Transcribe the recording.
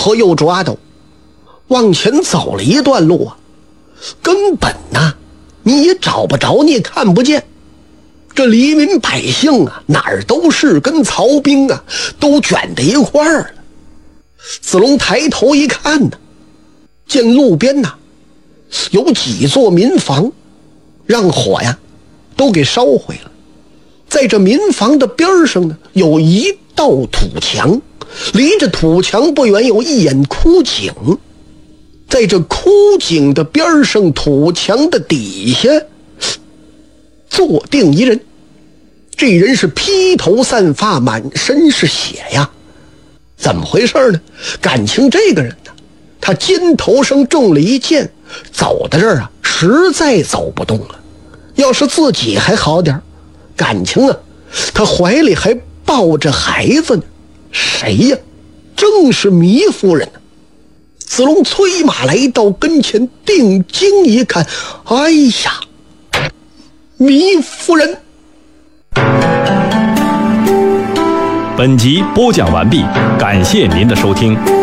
和右抓斗，往前走了一段路啊，根本呢你也找不着，你也看不见。这黎民百姓啊，哪儿都是，跟曹兵啊都卷在一块儿了。子龙抬头一看呢，见路边呢有几座民房，让火呀都给烧毁了。在这民房的边上呢，有一道土墙，离着土墙不远有一眼枯井。在这枯井的边上，土墙的底下坐定一人，这人是披头散发，满身是血呀。怎么回事呢？感情这个人呢，他肩头上中了一箭，走到这儿啊实在走不动了。要是自己还好点，感情啊他怀里还抱着孩子呢。谁呀？正是糜夫人。子龙催马来到跟前，定睛一看，哎呀，糜夫人。 本集播讲完毕，感谢您的收听。